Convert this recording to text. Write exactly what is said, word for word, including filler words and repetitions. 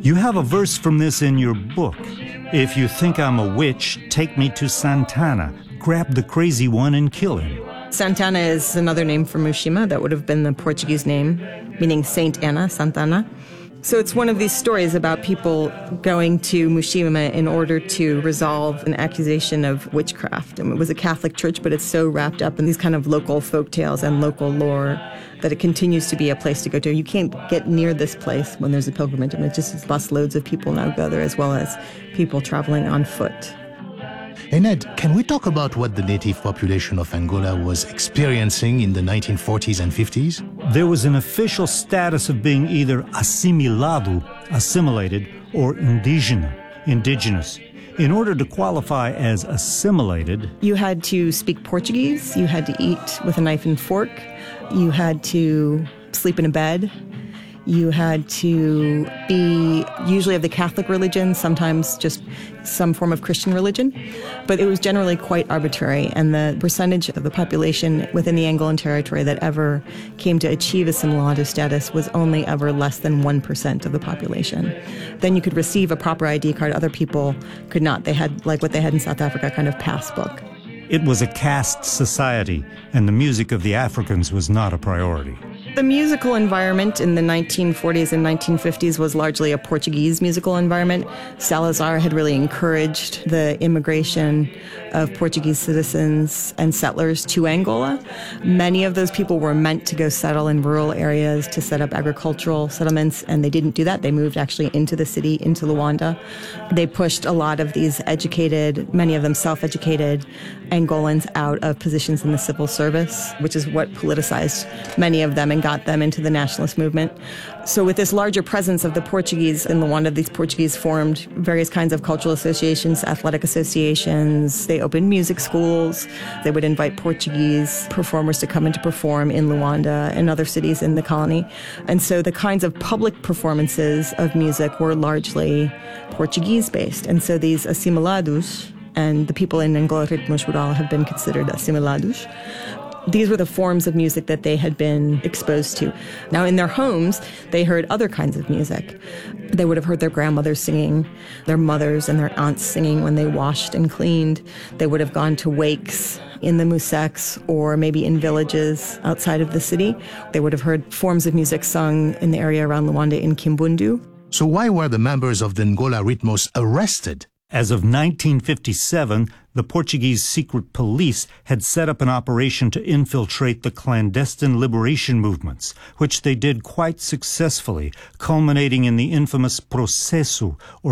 You have a verse from this in your book. If you think I'm a witch, take me to Santana. Grab the crazy one and kill him. Santana is another name for Mushima. That would have been the Portuguese name, meaning Saint Anna, Santana. So it's one of these stories about people going to Mushima in order to resolve an accusation of witchcraft. And it was a Catholic church, but it's so wrapped up in these kind of local folk tales and local lore that it continues to be a place to go to. You can't get near this place when there's a pilgrimage. I mean, it just busloads of people now go there, as well as people traveling on foot. Hey Ned, can we talk about what the native population of Angola was experiencing in the nineteen forties and fifties? There was an official status of being either assimilado, assimilated, or indígena, indigenous. In order to qualify as assimilated, you had to speak Portuguese, you had to eat with a knife and fork, you had to sleep in a bed, you had to be usually of the Catholic religion, sometimes just some form of Christian religion. But it was generally quite arbitrary, and the percentage of the population within the Angolan territory that ever came to achieve assimilado status was only ever less than one percent of the population. Then you could receive a proper I D card. Other people could not. They had, like what they had in South Africa, kind of passbook. It was a caste society, and the music of the Africans was not a priority. The musical environment in the nineteen forties and nineteen fifties was largely a Portuguese musical environment. Salazar had really encouraged the immigration of Portuguese citizens and settlers to Angola. Many of those people were meant to go settle in rural areas to set up agricultural settlements, and they didn't do that. They moved actually into the city, into Luanda. They pushed a lot of these educated, many of them self-educated Angolans out of positions in the civil service, which is what politicized many of them and got them into the nationalist movement. So with this larger presence of the Portuguese in Luanda, these Portuguese formed various kinds of cultural associations, athletic associations. They opened music schools. They would invite Portuguese performers to come in to perform in Luanda and other cities in the colony. And so the kinds of public performances of music were largely Portuguese-based. And so these assimilados, and the people in Angola Ritmos Rural have been considered assimilados. These were the forms of music that they had been exposed to. Now, in their homes, they heard other kinds of music. They would have heard their grandmothers singing, their mothers and their aunts singing when they washed and cleaned. They would have gone to wakes in the Musex or maybe in villages outside of the city. They would have heard forms of music sung in the area around Luanda in Kimbundu. So why were the members of the Angola Ritmos arrested? As of nineteen fifty-seven, the Portuguese secret police had set up an operation to infiltrate the clandestine liberation movements, which they did quite successfully, culminating in the infamous Processo, or